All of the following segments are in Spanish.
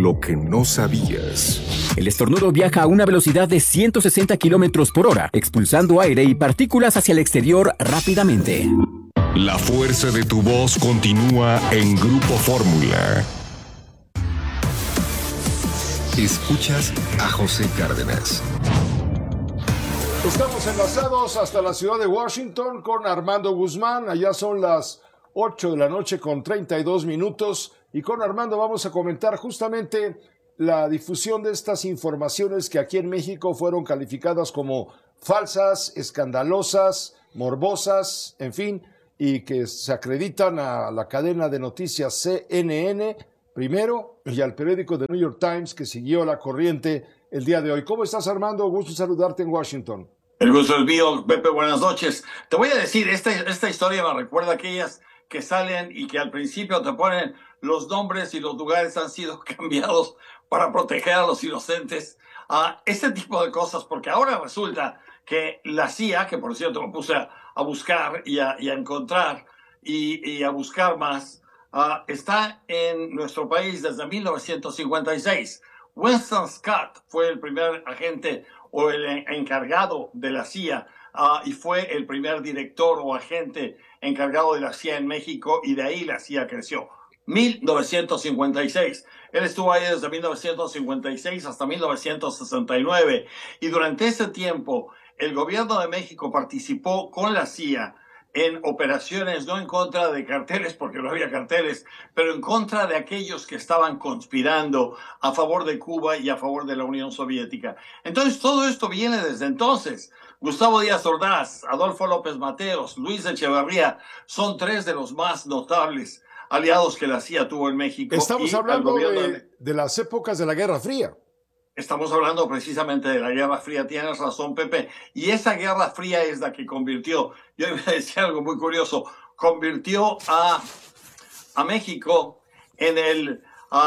lo que no sabías. El estornudo viaja a una velocidad de 160 kilómetros por hora, expulsando aire y partículas hacia el exterior rápidamente. La fuerza de tu voz continúa en Grupo Fórmula. Escuchas a José Cárdenas. Estamos enlazados hasta la ciudad de Washington con Armando Guzmán. Allá son las 8 de la noche con 32 minutos. Y con Armando vamos a comentar justamente la difusión de estas informaciones que aquí en México fueron calificadas como falsas, escandalosas, morbosas, en fin, y que se acreditan a la cadena de noticias CNN primero y al periódico The New York Times, que siguió la corriente el día de hoy. ¿Cómo estás, Armando? Gusto saludarte en Washington. El gusto es mío, Pepe, buenas noches. Te voy a decir, esta historia me recuerda a aquellas que salen y que al principio te ponen los nombres y los lugares han sido cambiados para proteger a los inocentes. Este tipo de cosas, porque ahora resulta que la CIA, que por cierto me puse a buscar y a encontrar y a buscar más, está en nuestro país desde 1956. Winston Scott fue el primer agente o el encargado de la CIA y fue el primer director o agente encargado de la CIA en México, y de ahí la CIA creció. 1956. Él estuvo ahí desde 1956 hasta 1969 y durante ese tiempo el gobierno de México participó con la CIA en operaciones no en contra de carteles, porque no había carteles, pero en contra de aquellos que estaban conspirando a favor de Cuba y a favor de la Unión Soviética. Entonces, todo esto viene desde entonces. Gustavo Díaz Ordaz, Adolfo López Mateos, Luis Echeverría, son tres de los más notables aliados que la CIA tuvo en México. Estamos hablando de las épocas de la Guerra Fría. Estamos hablando precisamente de la Guerra Fría, tienes razón, Pepe, y esa Guerra Fría es la que convirtió, yo iba a decir algo muy curioso, convirtió a México en el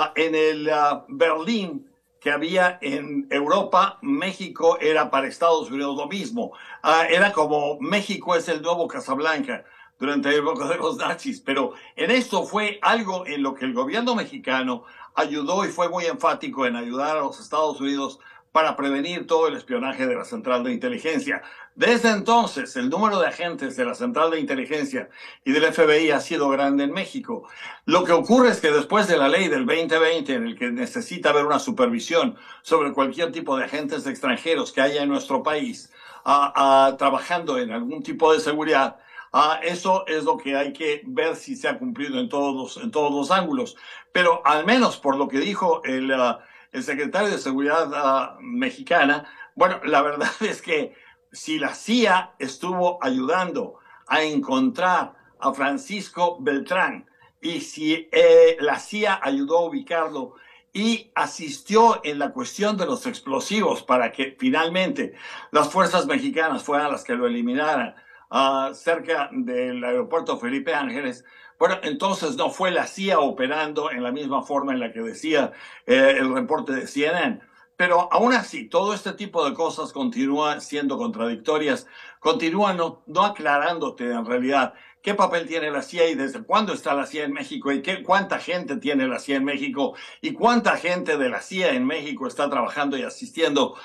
Berlín que había en Europa. México era para Estados Unidos lo mismo, era como México es el nuevo Casablanca durante la época de los nazis, pero en esto fue algo en lo que el gobierno mexicano ayudó y fue muy enfático en ayudar a los Estados Unidos para prevenir todo el espionaje de la Central de Inteligencia. Desde entonces, el número de agentes de la Central de Inteligencia y del FBI ha sido grande en México. Lo que ocurre es que después de la ley del 2020, en el que necesita haber una supervisión sobre cualquier tipo de agentes extranjeros que haya en nuestro país, trabajando en algún tipo de seguridad, eso es lo que hay que ver si se ha cumplido en todos los ángulos. Pero al menos por lo que dijo el secretario de Seguridad mexicana, bueno, la verdad es que si la CIA estuvo ayudando a encontrar a Francisco Beltrán y si la CIA ayudó a ubicarlo y asistió en la cuestión de los explosivos para que finalmente las fuerzas mexicanas fueran las que lo eliminaran, cerca del aeropuerto Felipe Ángeles, bueno, entonces no fue la CIA operando en la misma forma en la que decía el reporte de CNN. Pero aún así, todo este tipo de cosas continúan siendo contradictorias, continúan no aclarándote en realidad qué papel tiene la CIA y desde cuándo está la CIA en México y cuánta gente tiene la CIA en México y cuánta gente de la CIA en México está trabajando y asistiendo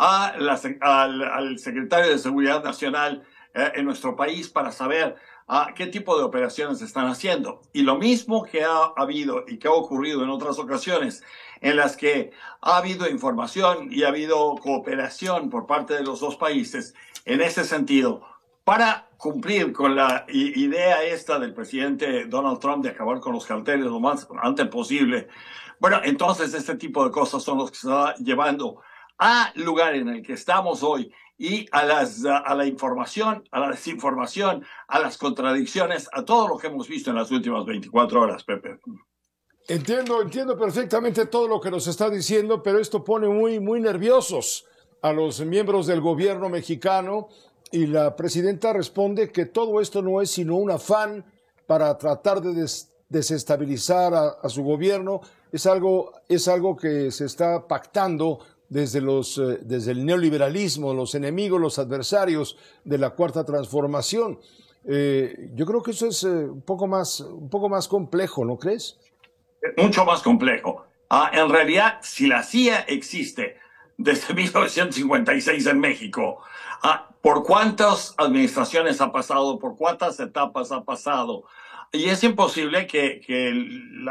al secretario de Seguridad Nacional en nuestro país para saber qué tipo de operaciones están haciendo. Y lo mismo que ha habido y que ha ocurrido en otras ocasiones en las que ha habido información y ha habido cooperación por parte de los dos países en ese sentido para cumplir con la idea esta del presidente Donald Trump de acabar con los carteles lo más antes posible. Bueno, entonces este tipo de cosas son los que se está llevando al lugar en el que estamos hoy y a la información, a la desinformación, a las contradicciones, a todo lo que hemos visto en las últimas 24 horas, Pepe. Entiendo perfectamente todo lo que nos está diciendo, pero esto pone muy, muy nerviosos a los miembros del gobierno mexicano y la presidenta responde que todo esto no es sino un afán para tratar de desestabilizar a su gobierno. Es algo que se está pactando desde el neoliberalismo, los enemigos, los adversarios de la Cuarta Transformación. Yo creo que eso es un poco más complejo, ¿no crees? Mucho más complejo. En realidad, si la CIA existe desde 1956 en México, ¿por cuántas administraciones ha pasado? ¿Por cuántas etapas ha pasado? Y es imposible que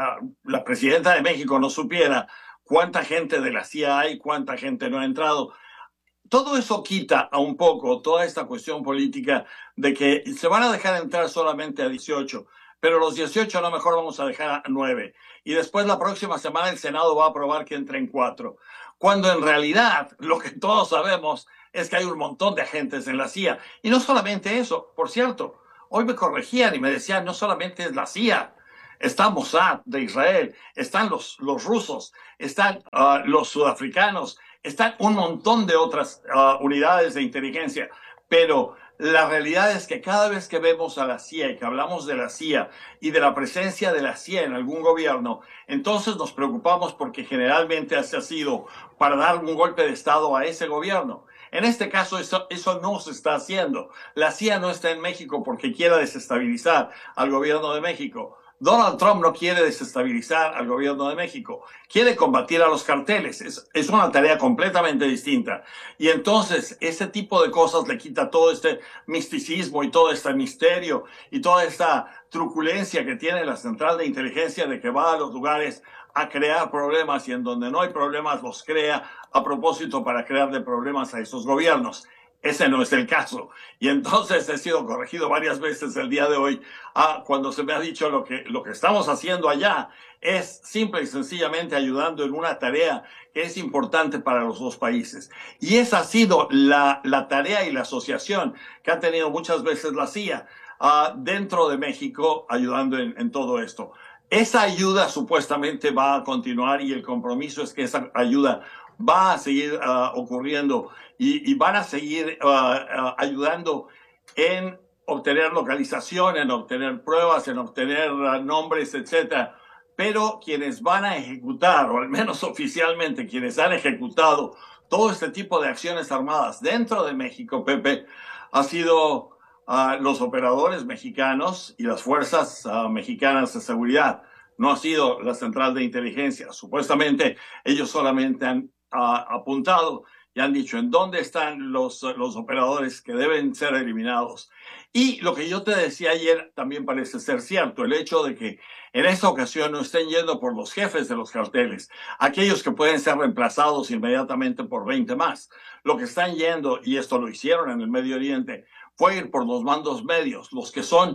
la presidenta de México no supiera cuánta gente de la CIA hay, cuánta gente no ha entrado. Todo eso quita a un poco toda esta cuestión política de que se van a dejar entrar solamente a 18, pero los 18 a lo mejor vamos a dejar a 9. Y después la próxima semana el Senado va a aprobar que entren 4. Cuando en realidad lo que todos sabemos es que hay un montón de agentes en la CIA. Y no solamente eso, por cierto, hoy me corregían y me decían, no solamente es la CIA, está Mossad de Israel, están los rusos, están los sudafricanos, están un montón de otras unidades de inteligencia, pero la realidad es que cada vez que vemos a la CIA y que hablamos de la CIA y de la presencia de la CIA en algún gobierno, entonces nos preocupamos porque generalmente ha sido para dar un golpe de Estado a ese gobierno. En este caso, eso no se está haciendo. La CIA no está en México porque quiera desestabilizar al gobierno de México. Donald Trump no quiere desestabilizar al gobierno de México, quiere combatir a los carteles, es una tarea completamente distinta. Y entonces ese tipo de cosas le quita todo este misticismo y todo este misterio y toda esta truculencia que tiene la central de inteligencia de que va a los lugares a crear problemas y en donde no hay problemas los crea a propósito para crearle problemas a esos gobiernos. Ese no es el caso. Y entonces he sido corregido varias veces el día de hoy cuando se me ha dicho lo que estamos haciendo allá es simple y sencillamente ayudando en una tarea que es importante para los dos países. Y esa ha sido la tarea y la asociación que ha tenido muchas veces la CIA dentro de México ayudando en todo esto. Esa ayuda supuestamente va a continuar y el compromiso es que esa ayuda va a seguir ocurriendo y van a seguir ayudando en obtener localización, en obtener pruebas, en obtener nombres, etcétera. Pero quienes van a ejecutar, o al menos oficialmente quienes han ejecutado todo este tipo de acciones armadas dentro de México, Pepe, ha sido los operadores mexicanos y las fuerzas mexicanas de seguridad. No ha sido la central de inteligencia. Supuestamente ellos solamente han apuntado y han dicho en dónde están los operadores que deben ser eliminados. Y lo que yo te decía ayer también parece ser cierto, el hecho de que en esta ocasión no estén yendo por los jefes de los carteles, aquellos que pueden ser reemplazados inmediatamente por 20 más. Lo que están yendo, y esto lo hicieron en el Medio Oriente, fue ir por los mandos medios, los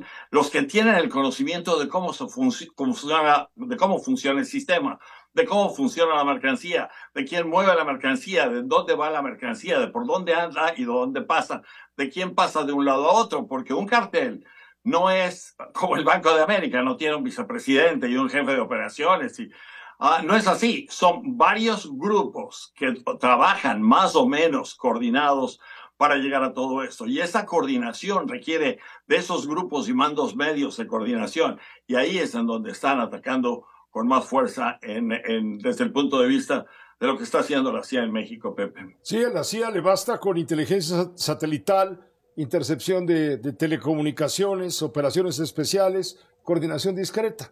que tienen el conocimiento de cómo funciona el sistema, de cómo funciona la mercancía, de quién mueve la mercancía, de dónde va la mercancía, de por dónde anda y de dónde pasa, de quién pasa de un lado a otro, porque un cartel no es como el Banco de América, no tiene un vicepresidente y un jefe de operaciones. No es así, son varios grupos que trabajan más o menos coordinados para llegar a todo esto. Y esa coordinación requiere de esos grupos y mandos medios de coordinación. Y ahí es en donde están atacando con más fuerza desde el punto de vista de lo que está haciendo la CIA en México, Pepe. Sí, a la CIA le basta con inteligencia satelital, intercepción de telecomunicaciones, operaciones especiales, coordinación discreta.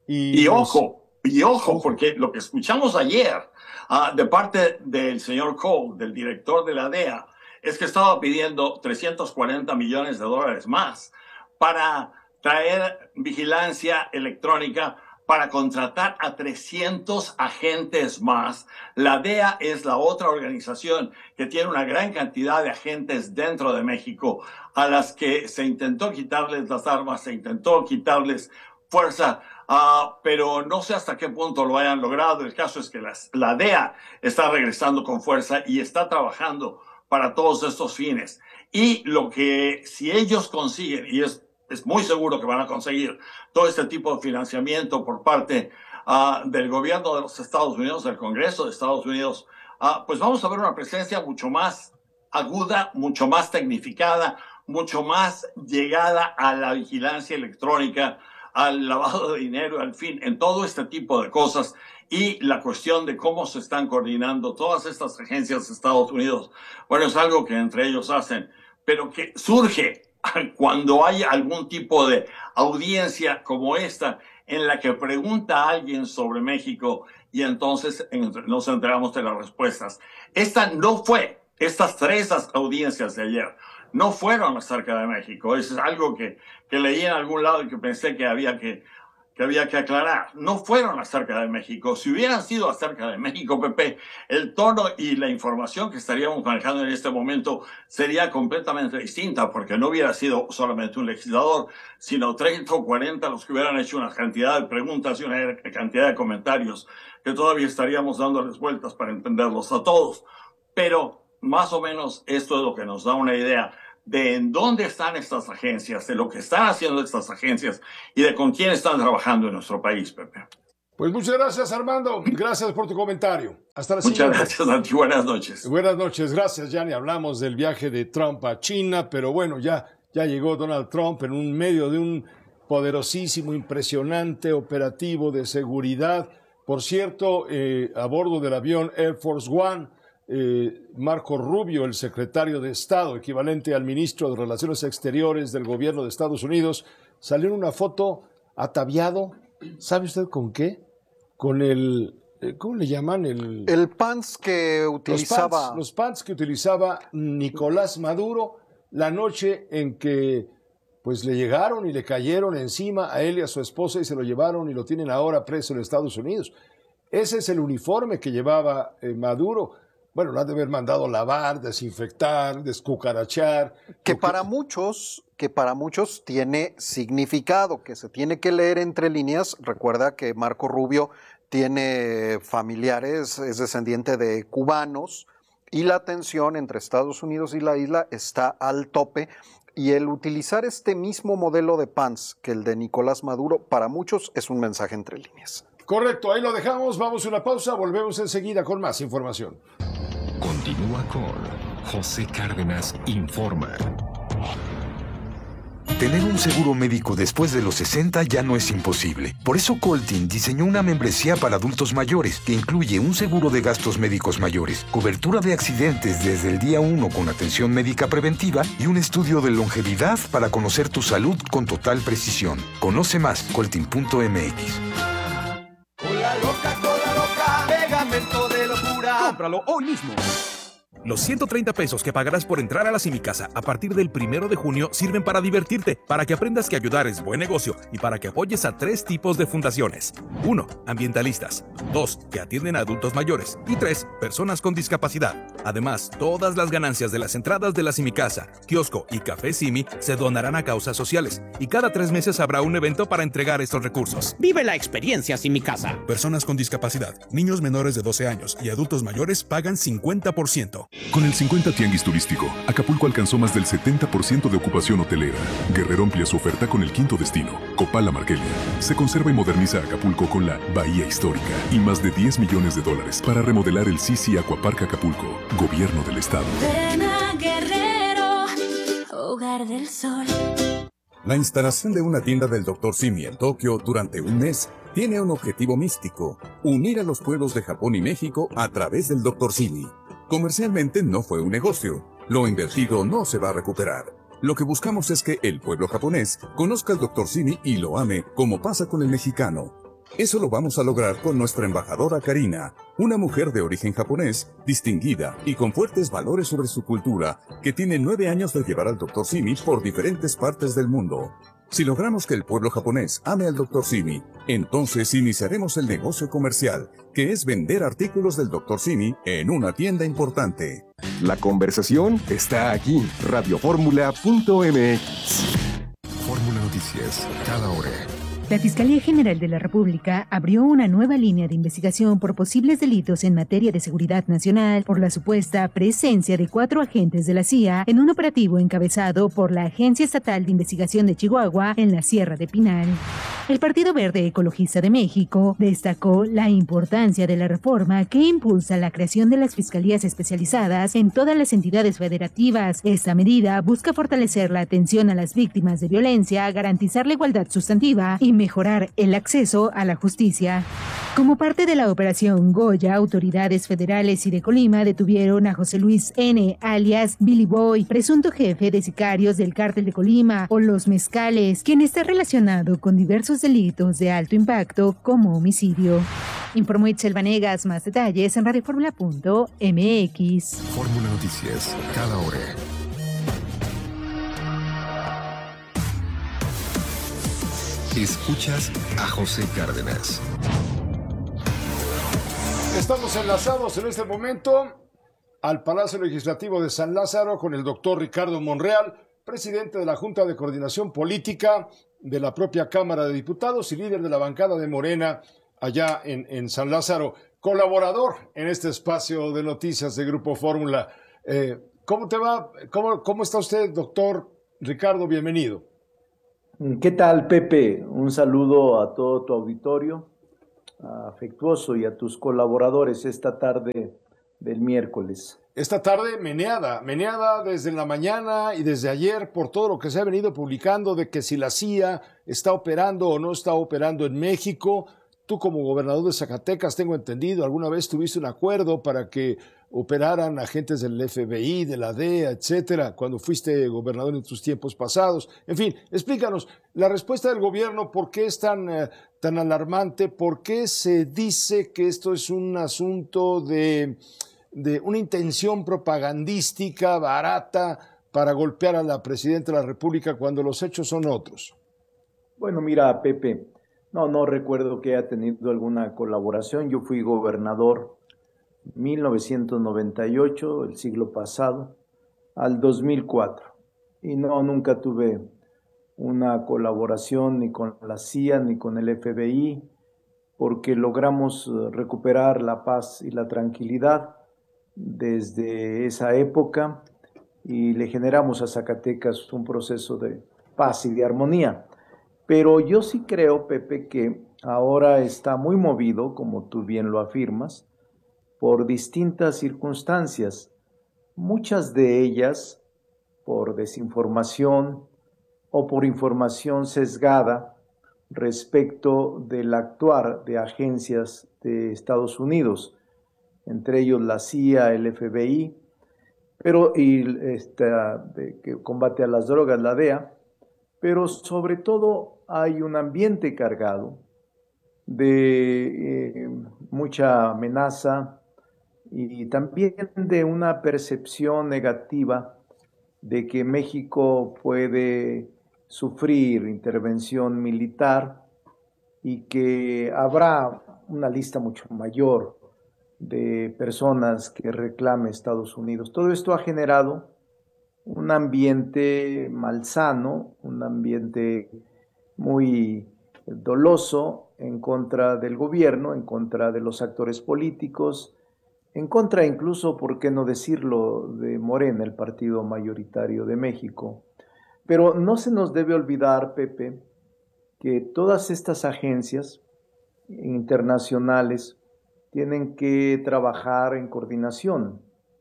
Y ojo, porque lo que escuchamos ayer de parte del señor Cole, del director de la DEA, es que estaba pidiendo $340 millones más para traer vigilancia electrónica, para contratar a 300 agentes más. La DEA es la otra organización que tiene una gran cantidad de agentes dentro de México a las que se intentó quitarles las armas, se intentó quitarles fuerza, pero no sé hasta qué punto lo hayan logrado. El caso es que la DEA está regresando con fuerza y está trabajando para todos estos fines. Y lo que si ellos consiguen, y es muy seguro que van a conseguir todo este tipo de financiamiento por parte del gobierno de los Estados Unidos, del Congreso de Estados Unidos, pues vamos a ver una presencia mucho más aguda, mucho más tecnificada, mucho más llegada a la vigilancia electrónica, al lavado de dinero, al fin, en todo este tipo de cosas. Y la cuestión de cómo se están coordinando todas estas agencias de Estados Unidos, bueno, es algo que entre ellos hacen, pero que surge cuando hay algún tipo de audiencia como esta, en la que pregunta a alguien sobre México y entonces nos enteramos de las respuestas. Estas 3 audiencias de ayer no fueron acerca de México. Eso es algo que leí en algún lado y que pensé que había que aclarar. No fueron acerca de México. Si hubieran sido acerca de México, Pepe, el tono y la información que estaríamos manejando en este momento sería completamente distinta, porque no hubiera sido solamente un legislador, sino 30 o 40 los que hubieran hecho una cantidad de preguntas y una cantidad de comentarios que todavía estaríamos dándoles vueltas para entenderlos a todos. Pero más o menos esto es lo que nos da una idea de en dónde están estas agencias, de lo que están haciendo estas agencias y de con quién están trabajando en nuestro país, Pepe. Pues muchas gracias, Armando. Gracias por tu comentario. Hasta la siguiente. Muchas gracias, Santi. Buenas noches. Buenas noches. Gracias, Gianni. Hablamos del viaje de Trump a China, pero bueno, ya llegó Donald Trump en medio de un poderosísimo, impresionante operativo de seguridad. Por cierto, a bordo del avión Air Force One, Marco Rubio, el secretario de Estado, equivalente al ministro de Relaciones Exteriores del gobierno de Estados Unidos, salió en una foto ataviado, ¿sabe usted con qué? Con el, ¿cómo le llaman? El pants que utilizaba. Los pants que utilizaba Nicolás Maduro la noche en que pues le llegaron y le cayeron encima a él y a su esposa y se lo llevaron y lo tienen ahora preso en Estados Unidos. Ese es el uniforme que llevaba Maduro. Bueno, lo han de haber mandado lavar, desinfectar, descucarachar. Que para muchos tiene significado, que se tiene que leer entre líneas. Recuerda que Marco Rubio tiene familiares, es descendiente de cubanos, y la tensión entre Estados Unidos y la isla está al tope. Y el utilizar este mismo modelo de pants que el de Nicolás Maduro, para muchos es un mensaje entre líneas. Correcto, ahí lo dejamos, vamos a una pausa, volvemos enseguida con más información. Continúa con José Cárdenas Informa. Tener un seguro médico después de los 60 ya no es imposible. Por eso Coltin diseñó una membresía para adultos mayores que incluye un seguro de gastos médicos mayores, cobertura de accidentes desde el día 1 con atención médica preventiva y un estudio de longevidad para conocer tu salud con total precisión. Conoce más, coltin.mx. Cola loca, pegamento de locura. Cómpralo hoy mismo. Los 130 pesos que pagarás por entrar a la Simicasa a partir del 1 de junio sirven para divertirte, para que aprendas que ayudar es buen negocio y para que apoyes a 3 tipos de fundaciones. 1. Ambientalistas. 2. Que atienden a adultos mayores. Y 3. Personas con discapacidad. Además, todas las ganancias de las entradas de la Simicasa, kiosco y café Simi se donarán a causas sociales. Y cada 3 meses habrá un evento para entregar estos recursos. Vive la experiencia Simicasa. Personas con discapacidad, niños menores de 12 años y adultos mayores pagan 50%. Con el 50 Tianguis Turístico, Acapulco alcanzó más del 70% de ocupación hotelera. Guerrero amplía su oferta con el 5º destino, Copala Marquelia. Se conserva y moderniza Acapulco con la Bahía Histórica y más de $10 millones para remodelar el Sisi Aquapark Acapulco, Gobierno del Estado. Ven a Guerrero, hogar del sol. La instalación de una tienda del Dr. Simi en Tokio durante un mes tiene un objetivo místico: unir a los pueblos de Japón y México a través del Dr. Simi. Comercialmente no fue un negocio. Lo invertido no se va a recuperar. Lo que buscamos es que el pueblo japonés conozca al Dr. Simi y lo ame, como pasa con el mexicano. Eso lo vamos a lograr con nuestra embajadora Karina, una mujer de origen japonés, distinguida y con fuertes valores sobre su cultura, que tiene 9 años de llevar al Dr. Simi por diferentes partes del mundo. Si logramos que el pueblo japonés ame al Dr. Simi, entonces iniciaremos el negocio comercial, que es vender artículos del Dr. Simi en una tienda importante. La conversación está aquí, radioformula.mx. Fórmula Noticias, cada hora. La Fiscalía General de la República abrió una nueva línea de investigación por posibles delitos en materia de seguridad nacional por la supuesta presencia de 4 agentes de la CIA en un operativo encabezado por la Agencia Estatal de Investigación de Chihuahua en la Sierra de Pinal. El Partido Verde Ecologista de México destacó la importancia de la reforma que impulsa la creación de las fiscalías especializadas en todas las entidades federativas. Esta medida busca fortalecer la atención a las víctimas de violencia, garantizar la igualdad sustantiva y mejorar el acceso a la justicia. Como parte de la operación Goya, autoridades federales y de Colima detuvieron a José Luis N., alias Billy Boy, presunto jefe de sicarios del Cártel de Colima o Los Mezcales, quien está relacionado con diversos delitos de alto impacto como homicidio. Informó Itzel Vanegas. Más detalles en radioformula.mx. Fórmula Noticias, cada hora. Escuchas a José Cárdenas. Estamos enlazados en este momento al Palacio Legislativo de San Lázaro con el doctor Ricardo Monreal, presidente de la Junta de Coordinación Política de la propia Cámara de Diputados y líder de la bancada de Morena allá en San Lázaro, colaborador en este espacio de noticias de Grupo Fórmula. ¿Cómo te va? ¿Cómo está usted, doctor Ricardo? Bienvenido. ¿Qué tal, Pepe? Un saludo a todo tu auditorio afectuoso y a tus colaboradores esta tarde del miércoles. Esta tarde meneada desde la mañana y desde ayer por todo lo que se ha venido publicando de que si la CIA está operando o no está operando en México. Tú como gobernador de Zacatecas, tengo entendido, alguna vez tuviste un acuerdo para que operaran agentes del FBI, de la DEA, etcétera, cuando fuiste gobernador en tus tiempos pasados. En fin, explícanos la respuesta del gobierno, ¿por qué es tan alarmante? ¿Por qué se dice que esto es un asunto de una intención propagandística barata para golpear a la presidenta de la República cuando los hechos son otros? Bueno, mira, Pepe, no recuerdo que haya tenido alguna colaboración. Yo fui gobernador 1998, el siglo pasado, al 2004. Y nunca tuve una colaboración ni con la CIA ni con el FBI, porque logramos recuperar la paz y la tranquilidad desde esa época y le generamos a Zacatecas un proceso de paz y de armonía. Pero yo sí creo, Pepe, que ahora está muy movido, como tú bien lo afirmas, por distintas circunstancias, muchas de ellas por desinformación o por información sesgada respecto del actuar de agencias de Estados Unidos, entre ellos la CIA, el FBI, que combate a las drogas, la DEA, pero sobre todo hay un ambiente cargado de mucha amenaza y también de una percepción negativa de que México puede sufrir intervención militar y que habrá una lista mucho mayor de personas que reclame Estados Unidos. Todo esto ha generado un ambiente malsano, un ambiente muy doloso en contra del gobierno, en contra de los actores políticos, en contra incluso, por qué no decirlo, de Morena, el partido mayoritario de México. Pero no se nos debe olvidar, Pepe, que todas estas agencias internacionales tienen que trabajar en coordinación.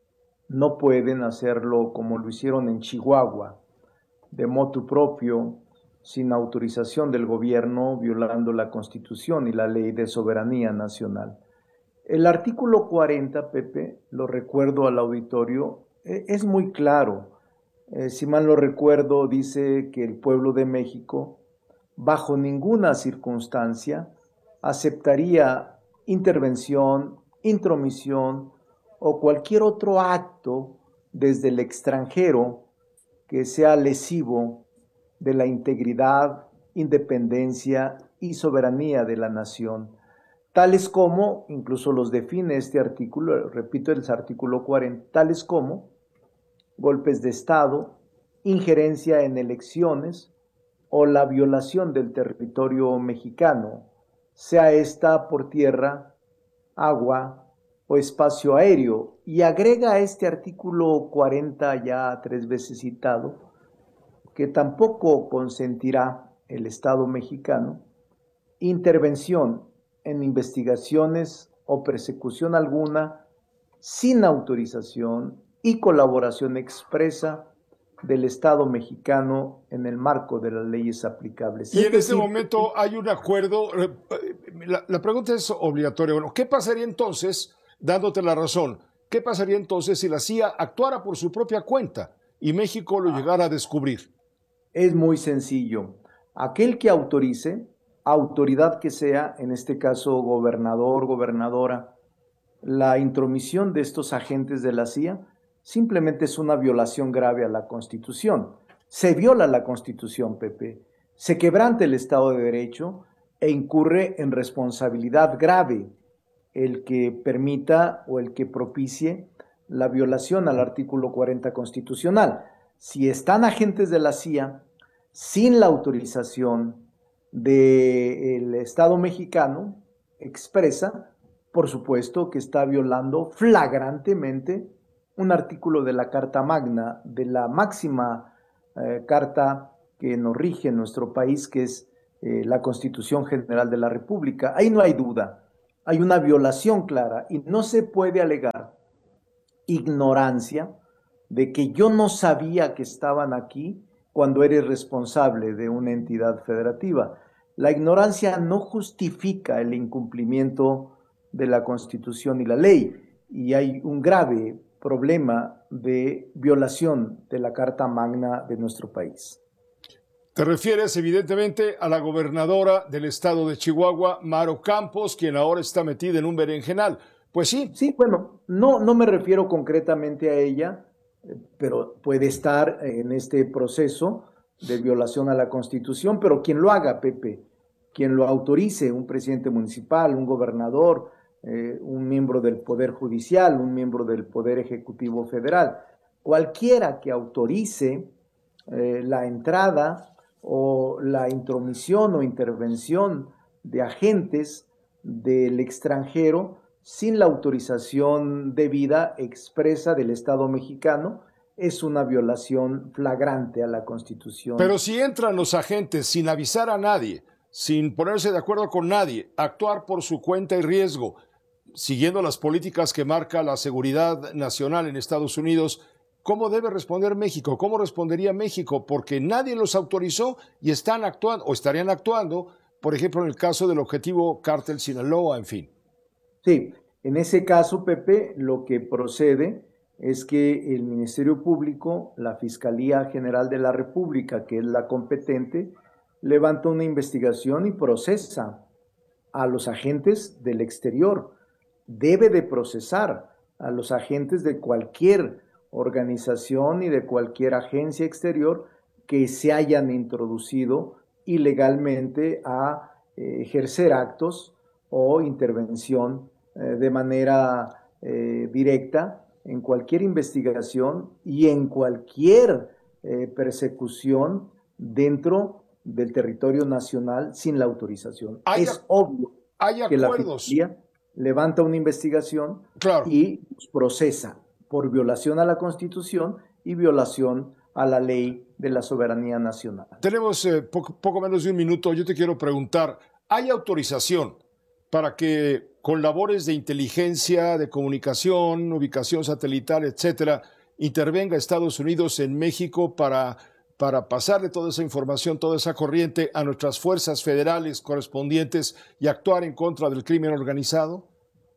No pueden hacerlo como lo hicieron en Chihuahua, de motu propio, sin autorización del gobierno, violando la Constitución y la Ley de Soberanía Nacional. El artículo 40, Pepe, lo recuerdo al auditorio, es muy claro. Si mal no recuerdo, dice que el pueblo de México, bajo ninguna circunstancia, aceptaría intervención, intromisión o cualquier otro acto desde el extranjero que sea lesivo de la integridad, independencia y soberanía de la nación, tales como, incluso los define este artículo, repito, el artículo 40, tales como golpes de Estado, injerencia en elecciones o la violación del territorio mexicano, sea esta por tierra, agua o espacio aéreo, y agrega a este artículo 40 ya 3 veces citado, que tampoco consentirá el Estado mexicano intervención en investigaciones o persecución alguna sin autorización y colaboración expresa del Estado mexicano en el marco de las leyes aplicables. Y en este momento hay un acuerdo. La pregunta es obligatoria. Bueno, ¿qué pasaría entonces, dándote la razón, qué pasaría entonces si la CIA actuara por su propia cuenta y México lo llegara a descubrir? Es muy sencillo. Aquel que autorice, autoridad que sea, en este caso gobernador, gobernadora, la intromisión de estos agentes de la CIA simplemente es una violación grave a la Constitución. Se viola la Constitución, Pepe. Se quebranta el Estado de Derecho e incurre en responsabilidad grave el que permita o el que propicie la violación al artículo 40 constitucional. Si están agentes de la CIA sin la autorización del Estado mexicano expresa, por supuesto que está violando flagrantemente un artículo de la Carta Magna, de la máxima carta que nos rige en nuestro país, que es la Constitución General de la República. Ahí no hay duda, hay una violación clara y no se puede alegar ignorancia de que yo no sabía que estaban aquí cuando eres responsable de una entidad federativa. La ignorancia no justifica el incumplimiento de la Constitución y la ley, y hay un grave problema de violación de la Carta Magna de nuestro país. Te refieres evidentemente a la gobernadora del estado de Chihuahua, Maro Campos, quien ahora está metida en un berenjenal. Pues sí. Sí, bueno, no me refiero concretamente a ella, pero puede estar en este proceso de violación a la Constitución, pero quien lo haga, Pepe, quien lo autorice, un presidente municipal, un gobernador, un miembro del Poder Judicial, un miembro del Poder Ejecutivo Federal, cualquiera que autorice la entrada o la intromisión o intervención de agentes del extranjero sin la autorización debida expresa del Estado mexicano, es una violación flagrante a la Constitución. Pero si entran los agentes sin avisar a nadie, sin ponerse de acuerdo con nadie, actuar por su cuenta y riesgo, siguiendo las políticas que marca la seguridad nacional en Estados Unidos, ¿cómo debe responder México? ¿Cómo respondería México? Porque nadie los autorizó y están actuando o estarían actuando, por ejemplo, en el caso del objetivo Cártel Sinaloa, en fin. Sí, en ese caso, Pepe, lo que procede es que el Ministerio Público, la Fiscalía General de la República, que es la competente, levanta una investigación y procesa a los agentes del exterior. Debe de procesar a los agentes de cualquier organización y de cualquier agencia exterior que se hayan introducido ilegalmente a ejercer actos o intervención de manera directa en cualquier investigación y en cualquier persecución dentro del territorio nacional sin la autorización. Es obvio que la Fiscalía levanta una investigación y procesa por violación a la Constitución y violación a la ley de la soberanía nacional. Tenemos poco menos de un minuto. Yo te quiero preguntar, ¿hay autorización para que con labores de inteligencia, de comunicación, ubicación satelital, etcétera, intervenga Estados Unidos en México para pasarle toda esa información, toda esa corriente a nuestras fuerzas federales correspondientes y actuar en contra del crimen organizado?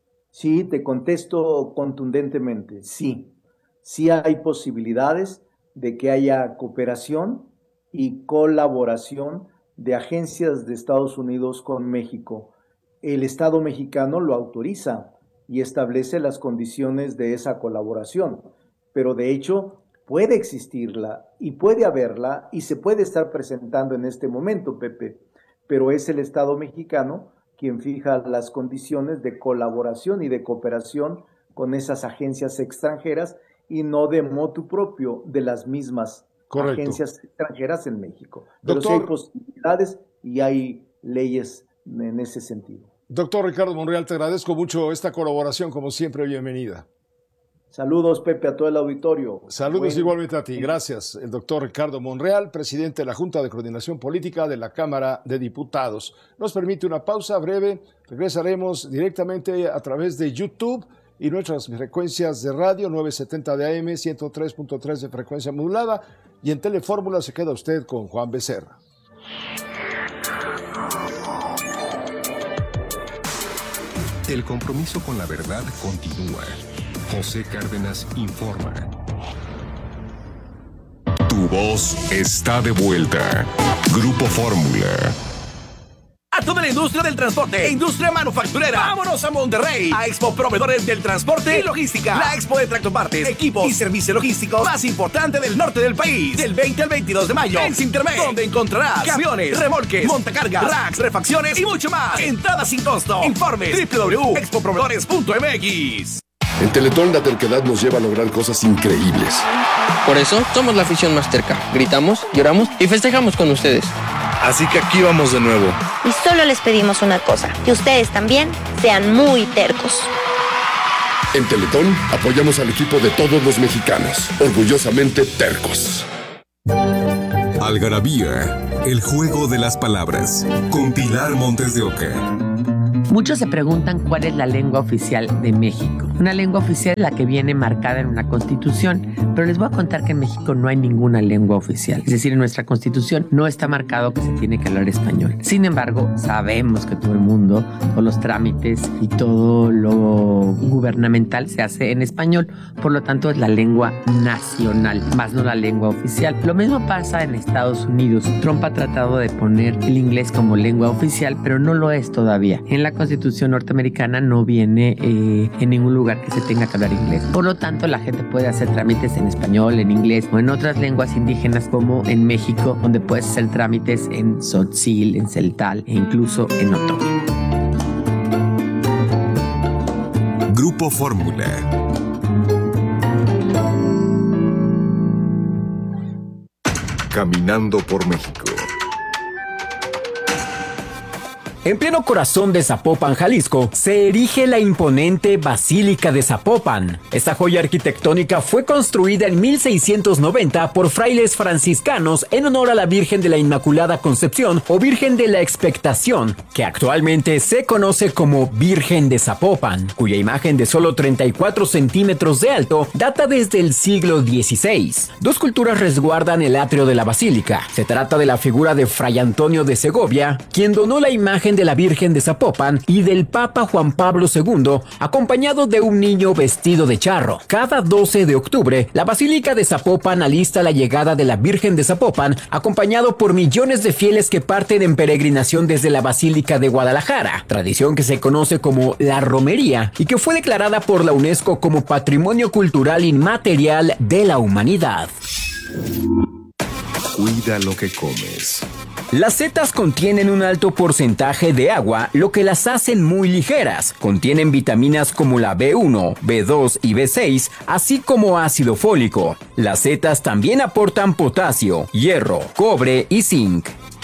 Sí, te contesto contundentemente, sí. Sí hay posibilidades de que haya cooperación y colaboración de agencias de Estados Unidos con México. El Estado mexicano lo autoriza y establece las condiciones de esa colaboración, pero de hecho puede existirla y puede haberla y se puede estar presentando en este momento, Pepe, pero es el Estado mexicano quien fija las condiciones de colaboración y de cooperación con esas agencias extranjeras y no de motu propio de las mismas agencias extranjeras en México. Pero sí hay posibilidades y hay leyes en ese sentido. Doctor Ricardo Monreal, te agradezco mucho esta colaboración, como siempre, bienvenida. Saludos, Pepe, a todo el auditorio. Saludos igualmente a ti, gracias. El doctor Ricardo Monreal, presidente de la Junta de Coordinación Política de la Cámara de Diputados. Nos permite una pausa breve, regresaremos directamente a través de YouTube y nuestras frecuencias de radio, 970 de AM, 103.3 de frecuencia modulada, y en Telefórmula se queda usted con Juan Becerra. El compromiso con la verdad continúa. José Cárdenas informa. Tu voz está de vuelta. Grupo Fórmula. A toda la industria del transporte e industria manufacturera. Vámonos a Monterrey, a Expo Proveedores del Transporte y Logística. La expo de tractopartes, equipos y servicios logísticos más importante del norte del país. Del 20 al 22 de mayo en Sintermex, donde encontrarás camiones, remolques, montacargas, racks, refacciones y mucho más. Entrada sin costo. Informes www.expoproveedores.mx. En Teletón la terquedad nos lleva a lograr cosas increíbles. Por eso somos la afición más terca. Gritamos, lloramos y festejamos con ustedes. Así que aquí vamos de nuevo. Y solo les pedimos una cosa, que ustedes también sean muy tercos. En Teletón apoyamos al equipo de todos los mexicanos, orgullosamente tercos. Algarabía, el juego de las palabras, con Pilar Montes de Oca. Muchos se preguntan cuál es la lengua oficial de México. Una lengua oficial es la que viene marcada en una constitución, pero les voy a contar que en México no hay ninguna lengua oficial. Es decir, en nuestra constitución no está marcado que se tiene que hablar español. Sin embargo, sabemos que todo el mundo, todos los trámites y todo lo gubernamental se hace en español. Por lo tanto, es la lengua nacional, más no la lengua oficial. Lo mismo pasa en Estados Unidos. Trump ha tratado de poner el inglés como lengua oficial, pero no lo es todavía. En la Constitución norteamericana no viene en ningún lugar que se tenga que hablar inglés. Por lo tanto, la gente puede hacer trámites en español, en inglés o en otras lenguas indígenas como en México, donde puedes hacer trámites en tzotzil, en celtal e incluso en otomí. Grupo Fórmula. Caminando por México. En pleno corazón de Zapopan, Jalisco, se erige la imponente Basílica de Zapopan. Esta joya arquitectónica fue construida en 1690 por frailes franciscanos en honor a la Virgen de la Inmaculada Concepción o Virgen de la Expectación, que actualmente se conoce como Virgen de Zapopan, cuya imagen de solo 34 centímetros de alto data desde el siglo XVI. Dos culturas resguardan el atrio de la basílica. Se trata de la figura de Fray Antonio de Segovia, quien donó la imagen de la Virgen de Zapopan, y del Papa Juan Pablo II, acompañado de un niño vestido de charro. Cada 12 de octubre, la Basílica de Zapopan alista la llegada de la Virgen de Zapopan, acompañado por millones de fieles que parten en peregrinación desde la Basílica de Guadalajara, tradición que se conoce como la romería y que fue declarada por la UNESCO como Patrimonio Cultural Inmaterial de la Humanidad. Cuida lo que comes. Las setas contienen un alto porcentaje de agua, lo que las hacen muy ligeras. Contienen vitaminas como la B1, B2 y B6, así como ácido fólico. Las setas también aportan potasio, hierro, cobre y zinc.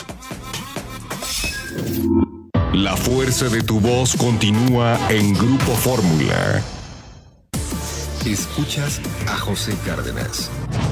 La fuerza de tu voz continúa en Grupo Fórmula. Escuchas a José Cárdenas.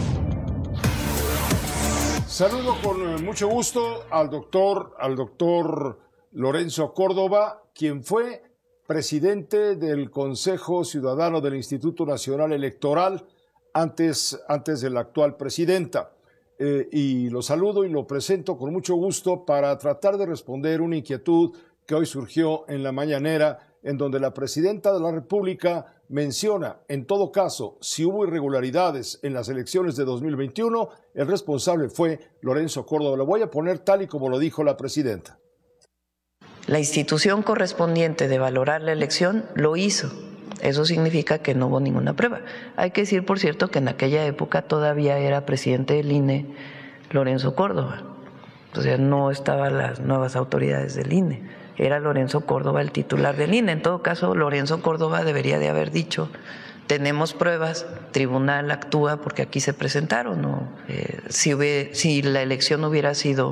Saludo con mucho gusto al doctor Lorenzo Córdoba, quien fue presidente del Consejo Ciudadano del Instituto Nacional Electoral antes de la actual presidenta. Y lo saludo y lo presento con mucho gusto para tratar de responder una inquietud que hoy surgió en la mañanera, en donde la presidenta de la República menciona, en todo caso, si hubo irregularidades en las elecciones de 2021, el responsable fue Lorenzo Córdoba. Lo voy a poner tal y como lo dijo la presidenta. La institución correspondiente de valorar la elección lo hizo. Eso significa que no hubo ninguna prueba. Hay que decir, por cierto, que en aquella época todavía era presidente del INE Lorenzo Córdoba. O sea, no estaban las nuevas autoridades del INE. Era Lorenzo Córdoba el titular del INE. En todo caso, Lorenzo Córdoba debería de haber dicho, tenemos pruebas, tribunal actúa porque aquí se presentaron, ¿no? Si la elección hubiera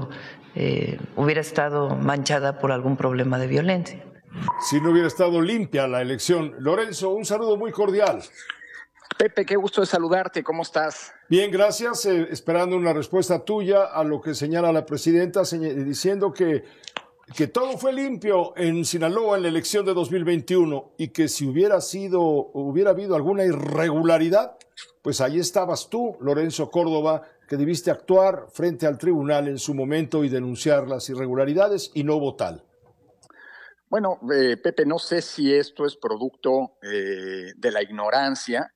estado manchada por algún problema de violencia. Si no hubiera estado limpia la elección. Lorenzo, un saludo muy cordial. Pepe, qué gusto de saludarte, ¿cómo estás? Bien, gracias, esperando una respuesta tuya a lo que señala la presidenta, diciendo que todo fue limpio en Sinaloa en la elección de 2021 y que si hubiera habido alguna irregularidad, pues ahí estabas tú, Lorenzo Córdoba, que debiste actuar frente al tribunal en su momento y denunciar las irregularidades y no hubo tal. Bueno, Pepe, no sé si esto es producto de la ignorancia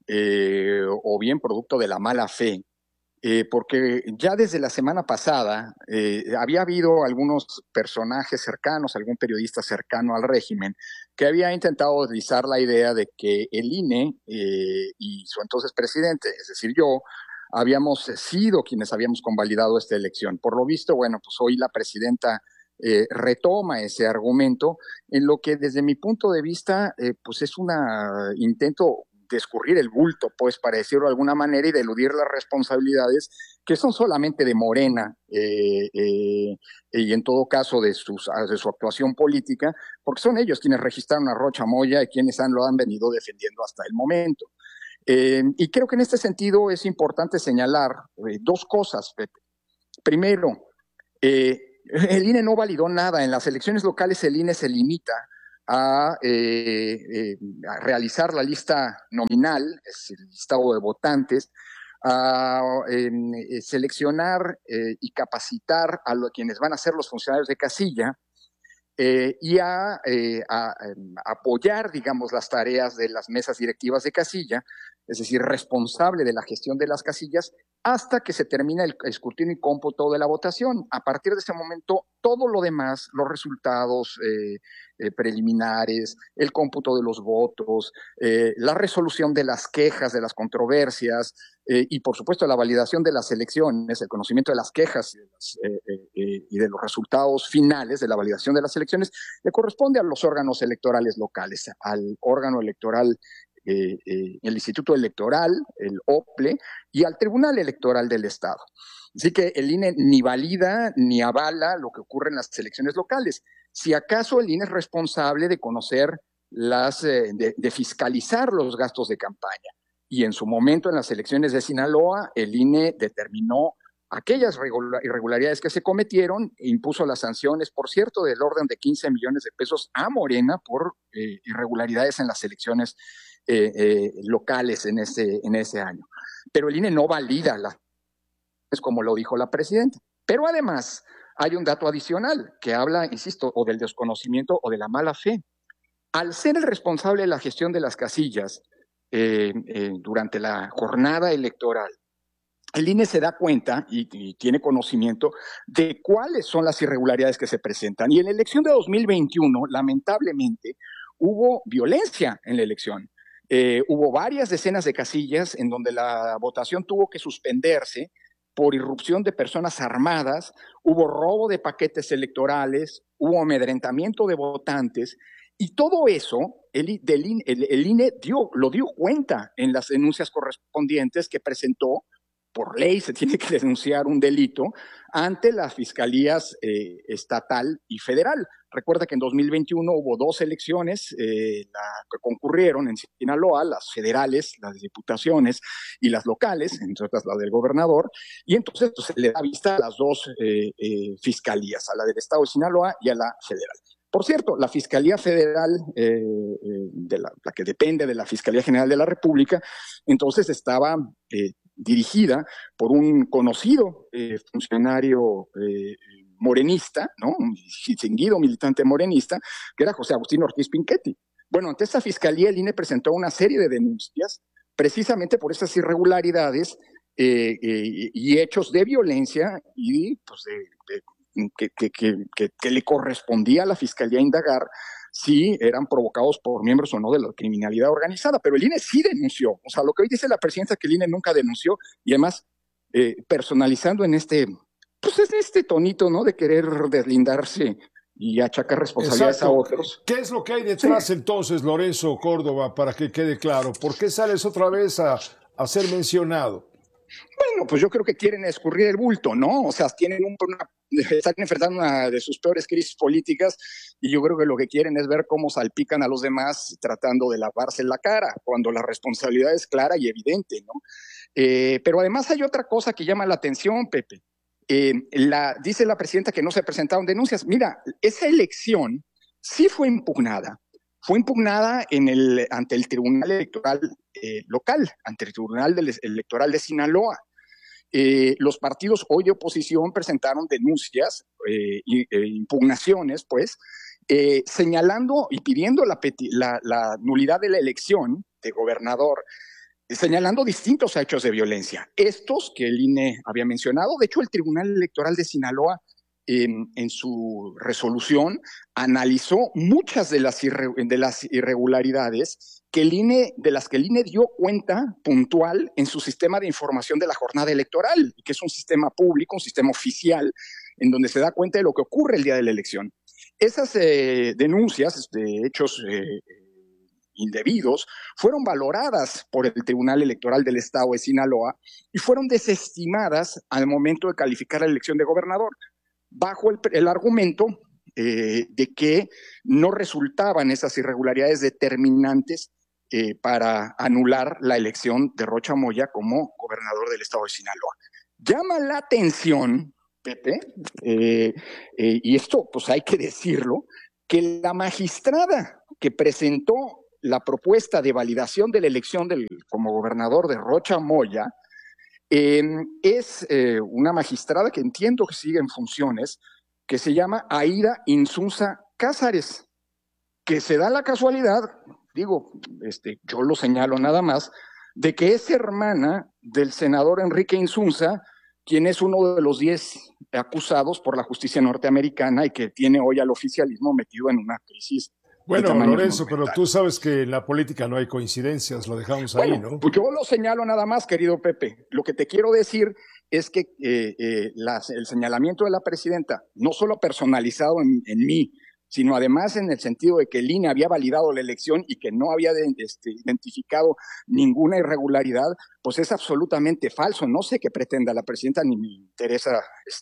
o bien producto de la mala fe, porque ya desde la semana pasada había habido algunos personajes cercanos, algún periodista cercano al régimen, que había intentado deslizar la idea de que el INE y su entonces presidente, es decir, yo, habíamos sido quienes habíamos convalidado esta elección. Por lo visto, bueno, pues hoy la presidenta retoma ese argumento, en lo que desde mi punto de vista, pues es un intento de escurrir el bulto, pues, para decirlo de alguna manera, y de eludir las responsabilidades que son solamente de Morena y en todo caso de su actuación política, porque son ellos quienes registraron a Rocha Moya y quienes lo han venido defendiendo hasta el momento. Y creo que en este sentido es importante señalar dos cosas, Pepe. Primero, el INE no validó nada. En las elecciones locales el INE se limita a realizar la lista nominal, es el listado de votantes, a seleccionar y capacitar a quienes van a ser los funcionarios de casilla y a apoyar, digamos, las tareas de las mesas directivas de casilla, es decir, responsable de la gestión de las casillas, hasta que se termina el escrutinio y cómputo de la votación. A partir de ese momento, todo lo demás, los resultados preliminares, el cómputo de los votos, la resolución de las quejas, de las controversias, y por supuesto la validación de las elecciones, el conocimiento de las quejas y de los resultados finales de la validación de las elecciones, le corresponde a los órganos electorales locales, al órgano electoral, el Instituto Electoral, el OPLE, y al Tribunal Electoral del Estado. Así que el INE ni valida ni avala lo que ocurre en las elecciones locales. Si acaso el INE es responsable de conocer de fiscalizar los gastos de campaña. Y en su momento, en las elecciones de Sinaloa, el INE determinó aquellas irregularidades que se cometieron e impuso las sanciones, por cierto, del orden de 15 millones de pesos a Morena por irregularidades en las elecciones locales en ese año. Pero el INE no valida es como lo dijo la presidenta. Pero además hay un dato adicional que habla, insisto, o del desconocimiento o de la mala fe. Al ser el responsable de la gestión de las casillas durante la jornada electoral, el INE se da cuenta y tiene conocimiento de cuáles son las irregularidades que se presentan. Y en la elección de 2021, lamentablemente, hubo violencia en la elección. Hubo varias decenas de casillas en donde la votación tuvo que suspenderse por irrupción de personas armadas, hubo robo de paquetes electorales, hubo amedrentamiento de votantes, y todo eso el INE lo dio cuenta en las denuncias correspondientes que presentó. Por ley se tiene que denunciar un delito ante las fiscalías estatal y federal. Recuerda que en 2021 hubo dos elecciones que concurrieron en Sinaloa, las federales, las diputaciones y las locales, entre otras la del gobernador, y entonces pues, se le da vista a las dos fiscalías, a la del estado de Sinaloa y a la federal. Por cierto, la Fiscalía Federal, la que depende de la Fiscalía General de la República, entonces estaba dirigida por un conocido funcionario morenista, ¿no? Un distinguido militante morenista, que era José Agustín Ortiz Pinchetti. Bueno, ante esta fiscalía el INE presentó una serie de denuncias precisamente por esas irregularidades y hechos de violencia y pues que le correspondía a la fiscalía indagar si eran provocados por miembros o no de la criminalidad organizada, pero el INE sí denunció. O sea, lo que hoy dice la presidenta que el INE nunca denunció, y además personalizando en este tonito, ¿no? De querer deslindarse y achacar responsabilidades Exacto. a otros. ¿Qué es lo que hay detrás entonces, Lorenzo Córdoba, para que quede claro? ¿Por qué sales otra vez a ser mencionado? Bueno, pues yo creo que quieren escurrir el bulto, ¿no? O sea, están enfrentando una de sus peores crisis políticas y yo creo que lo que quieren es ver cómo salpican a los demás tratando de lavarse la cara, cuando la responsabilidad es clara y evidente, ¿no? Pero además hay otra cosa que llama la atención, Pepe. Dice la presidenta que no se presentaron denuncias. Mira, esa elección sí fue impugnada. Fue impugnada ante el Tribunal Electoral local, ante el Tribunal Electoral de Sinaloa. los partidos hoy de oposición presentaron denuncias, impugnaciones, pues, señalando y pidiendo la nulidad de la elección de gobernador, señalando distintos hechos de violencia. Estos que el INE había mencionado, de hecho el Tribunal Electoral de Sinaloa en su resolución analizó muchas de las irregularidades de las que el INE dio cuenta puntual en su sistema de información de la jornada electoral, que es un sistema público, un sistema oficial, en donde se da cuenta de lo que ocurre el día de la elección. Esas denuncias de hechos indebidos fueron valoradas por el Tribunal Electoral del Estado de Sinaloa y fueron desestimadas al momento de calificar la elección de gobernador, bajo el argumento de que no resultaban esas irregularidades determinantes para anular la elección de Rocha Moya como gobernador del Estado de Sinaloa. Llama la atención, Pepe, y esto pues hay que decirlo, que la magistrada que presentó la propuesta de validación de la elección como gobernador de Rocha Moya es una magistrada que entiendo que sigue en funciones, que se llama Aida Insunza Cázares, que se da la casualidad, digo, yo lo señalo nada más, de que es hermana del senador Enrique Insunza, quien es uno de los 10 acusados por la justicia norteamericana y que tiene hoy al oficialismo metido en una crisis. Bueno, Lorenzo, pero tú sabes que en la política no hay coincidencias, lo dejamos ahí, ¿no? Pues yo lo señalo nada más, querido Pepe. Lo que te quiero decir es que el señalamiento de la presidenta, no solo personalizado en mí, sino además en el sentido de que el INE había validado la elección y que no había identificado ninguna irregularidad, pues es absolutamente falso. No sé qué pretenda la presidenta, ni me interesa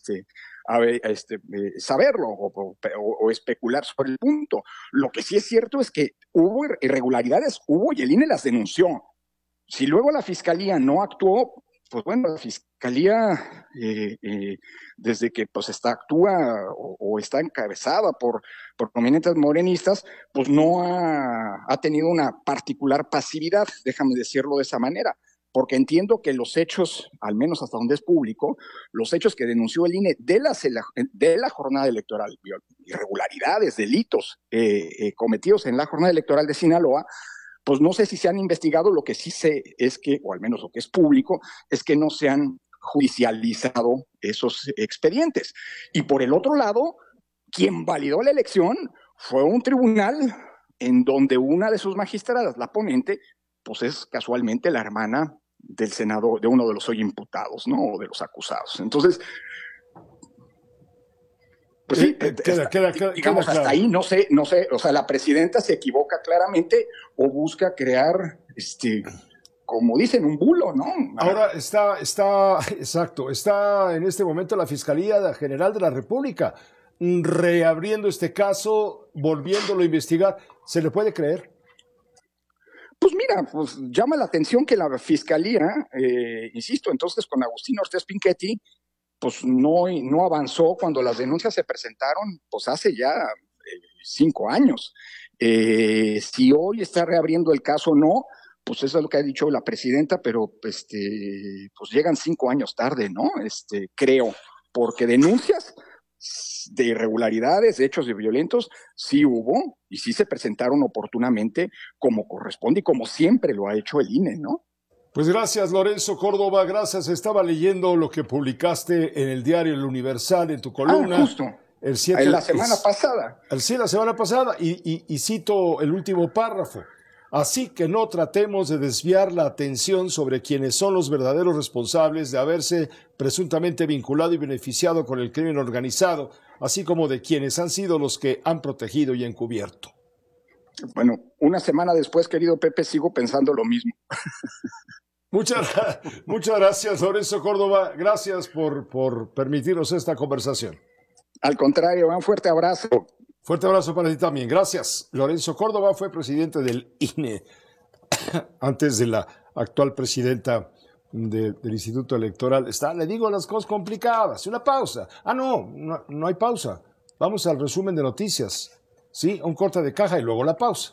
saberlo o especular sobre el punto. Lo que sí es cierto es que hubo irregularidades, y el INE las denunció. Si luego la fiscalía no actuó, pues bueno, la fiscalía desde que pues actúa o está encabezada por prominentes morenistas, pues no ha tenido una particular pasividad, déjame decirlo de esa manera. Porque entiendo que los hechos, al menos hasta donde es público, los hechos que denunció el INE de la jornada electoral, irregularidades, delitos cometidos en la jornada electoral de Sinaloa, pues no sé si se han investigado. Lo que sí sé es que, o al menos lo que es público, es que no se han judicializado esos expedientes. Y por el otro lado, quien validó la elección fue un tribunal en donde una de sus magistradas, la ponente, pues es casualmente la hermana del senador, de uno de los hoy imputados, ¿no? O de los acusados. Entonces, pues sí, digamos, hasta ahí no sé, o sea, la presidenta se equivoca claramente o busca crear, como dicen, un bulo, ¿no? Ahora está en este momento la Fiscalía General de la República reabriendo este caso, volviéndolo a investigar. ¿Se le puede creer? Pues mira, pues llama la atención que la Fiscalía, insisto, entonces con Agustín Ortiz Pinchetti, pues no avanzó cuando las denuncias se presentaron, pues hace ya 5 años. Si hoy está reabriendo el caso o no, pues eso es lo que ha dicho la presidenta, pero pues llegan 5 años tarde, ¿no? Creo, porque denuncias de irregularidades, de hechos violentos, sí hubo y sí se presentaron oportunamente como corresponde y como siempre lo ha hecho el INE, ¿no? Pues gracias, Lorenzo Córdoba, gracias. Estaba leyendo lo que publicaste en el diario El Universal, en tu columna. Justo. La semana pasada. Sí, la semana pasada, y cito el último párrafo. Así que no tratemos de desviar la atención sobre quienes son los verdaderos responsables de haberse presuntamente vinculado y beneficiado con el crimen organizado, así como de quienes han sido los que han protegido y encubierto. Bueno, una semana después, querido Pepe, sigo pensando lo mismo. Muchas gracias, Lorenzo Córdoba. Gracias por permitirnos esta conversación. Al contrario, un fuerte abrazo. Fuerte abrazo para ti también. Gracias. Lorenzo Córdoba fue presidente del INE antes de la actual presidenta del Instituto Electoral. Le digo las cosas complicadas. Una pausa. No hay pausa. Vamos al resumen de noticias. Sí, un corte de caja y luego la pausa.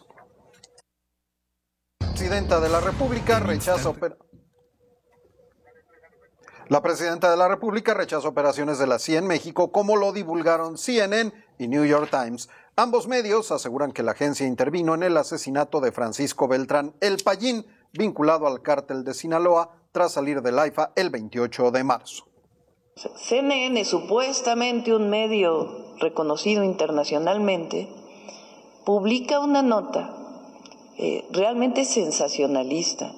Presidenta de la República rechaza La presidenta de la República rechazó operaciones de la CIA en México, como lo divulgaron CNN y New York Times. Ambos medios aseguran que la agencia intervino en el asesinato de Francisco Beltrán El Payín, vinculado al cártel de Sinaloa, tras salir del AIFA el 28 de marzo. CNN, supuestamente un medio reconocido internacionalmente, publica una nota realmente sensacionalista,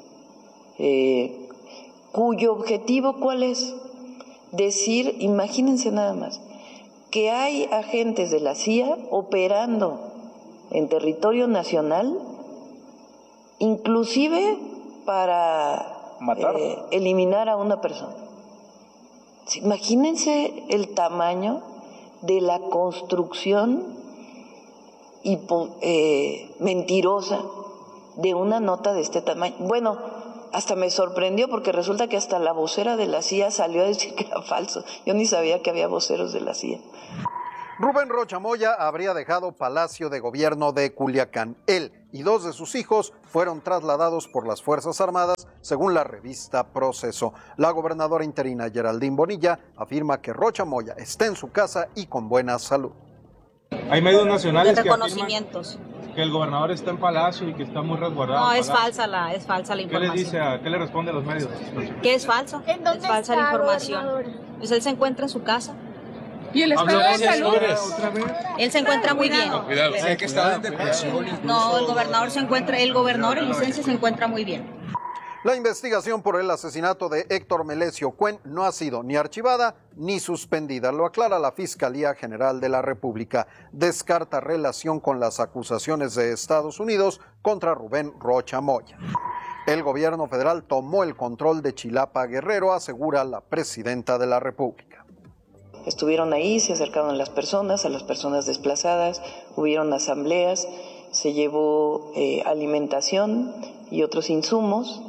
cuyo objetivo, ¿cuál es? Decir, imagínense nada más, que hay agentes de la CIA operando en territorio nacional, inclusive para eliminar a una persona. Imagínense el tamaño de la construcción mentirosa de una nota de este tamaño. Bueno, hasta me sorprendió porque resulta que hasta la vocera de la CIA salió a decir que era falso. Yo ni sabía que había voceros de la CIA. Rubén Rocha Moya habría dejado Palacio de Gobierno de Culiacán. Él y 2 de sus hijos fueron trasladados por las Fuerzas Armadas, según la revista Proceso. La gobernadora interina Geraldine Bonilla afirma que Rocha Moya está en su casa y con buena salud. Hay medios nacionales de reconocimientos que el gobernador está en Palacio y que está muy resguardado. No, es falsa la información. ¿Qué le dice qué le responde a los medios? Que es falso. ¿En dónde es falsa la información. Pues él se encuentra en su casa. ¿Y el estado de salud? Él se encuentra muy bien. Cuidado. Sé que está en depresión. No, el gobernador en licencia se encuentra muy bien. La investigación por el asesinato de Héctor Melesio Cuen no ha sido ni archivada ni suspendida, lo aclara la Fiscalía General de la República. Descarta relación con las acusaciones de Estados Unidos contra Rubén Rocha Moya. El gobierno federal tomó el control de Chilapa Guerrero, asegura la presidenta de la República. Estuvieron ahí, se acercaron a las personas desplazadas, hubieron asambleas, se llevó alimentación y otros insumos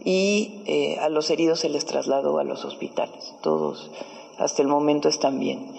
y a los heridos se les trasladó a los hospitales. Todos hasta el momento están bien.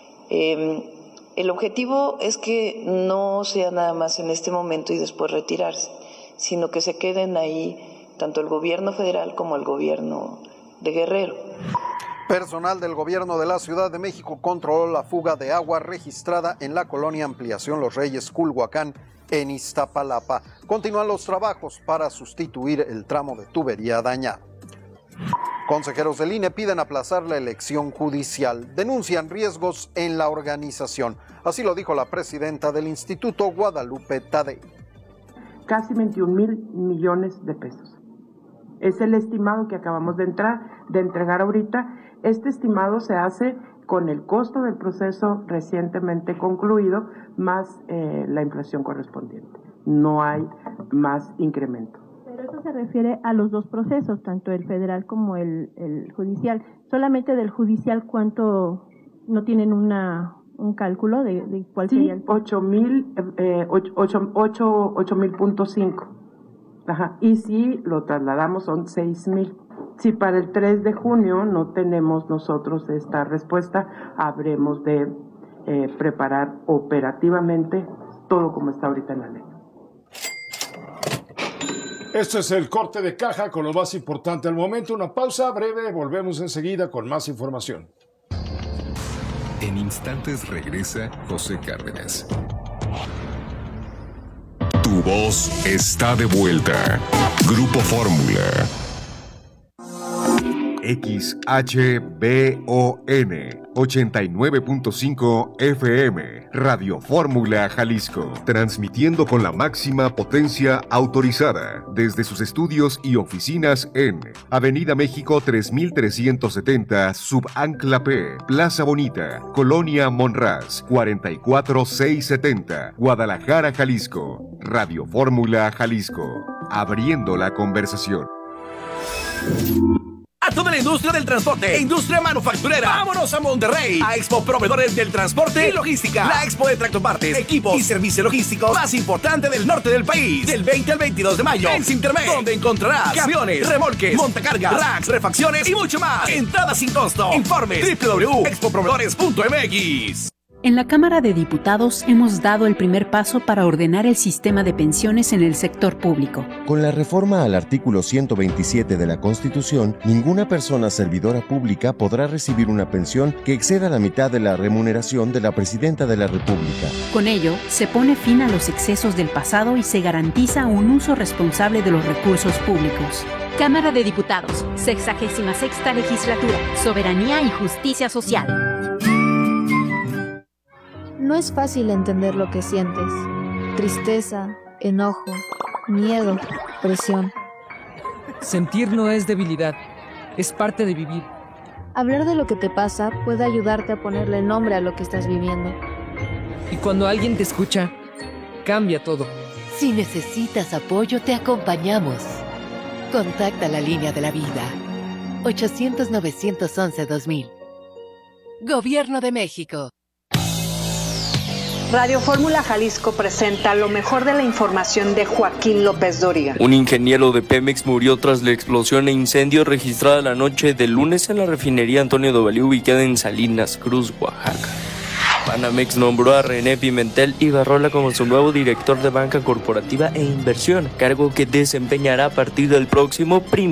El objetivo es que no sea nada más en este momento y después retirarse, sino que se queden ahí tanto el gobierno federal como el gobierno de Guerrero. Personal del gobierno de la Ciudad de México controló la fuga de agua registrada en la colonia Ampliación Los Reyes Culhuacán, en Iztapalapa. Continúan los trabajos para sustituir el tramo de tubería dañado. Consejeros del INE piden aplazar la elección judicial. Denuncian riesgos en la organización. Así lo dijo la presidenta del instituto, Guadalupe Tadei. Casi 21,000 millones de pesos. Es el estimado que acabamos de entregar ahorita. Este estimado se hace con el costo del proceso recientemente concluido, más la inflación correspondiente. No hay más incremento. Pero eso se refiere a los dos procesos, tanto el federal como el judicial. Solamente del judicial, ¿cuánto no tienen un cálculo de cuál sería? Sí, 8,000.5. Ajá. Y si lo trasladamos son 6,000. Si para el 3 de junio no tenemos nosotros esta respuesta, habremos de preparar operativamente todo como está ahorita en la ley. Este es el corte de caja con lo más importante al momento. Una pausa breve, volvemos enseguida con más información. En instantes regresa José Cárdenas. Tu voz está de vuelta. Grupo Fórmula. XHBON 89.5 FM, Radio Fórmula Jalisco, transmitiendo con la máxima potencia autorizada desde sus estudios y oficinas en Avenida México 3370, Subancla P, Plaza Bonita, Colonia Monraz, 44670, Guadalajara, Jalisco. Radio Fórmula Jalisco, abriendo la conversación. A toda la industria del transporte e industria manufacturera, vámonos a Monterrey, a Expo Proveedores del Transporte y Logística, la expo de tractopartes, equipos y servicio logístico más importante del norte del país, del 20 al 22 de mayo en Sintermex, donde encontrarás camiones, remolques, montacargas, racks, refacciones y mucho más. Entrada sin costo. Informes www.expoproveedores.mx. En la Cámara de Diputados hemos dado el primer paso para ordenar el sistema de pensiones en el sector público. Con la reforma al artículo 127 de la Constitución, ninguna persona servidora pública podrá recibir una pensión que exceda la mitad de la remuneración de la Presidenta de la República. Con ello, se pone fin a los excesos del pasado y se garantiza un uso responsable de los recursos públicos. Cámara de Diputados, 66ª Legislatura, Soberanía y Justicia Social. No es fácil entender lo que sientes. Tristeza, enojo, miedo, presión. Sentir no es debilidad, es parte de vivir. Hablar de lo que te pasa puede ayudarte a ponerle nombre a lo que estás viviendo. Y cuando alguien te escucha, cambia todo. Si necesitas apoyo, te acompañamos. Contacta la línea de la vida. 800-911-2000. Gobierno de México. Radio Fórmula Jalisco presenta lo mejor de la información de Joaquín López Dóriga. Un ingeniero de Pemex murió tras la explosión e incendio registrada la noche del lunes en la refinería Antonio Dovalí, ubicada en Salinas Cruz, Oaxaca. Banamex nombró a René Pimentel Ibarrola como su nuevo director de banca corporativa e inversión, cargo que desempeñará a partir del próximo 1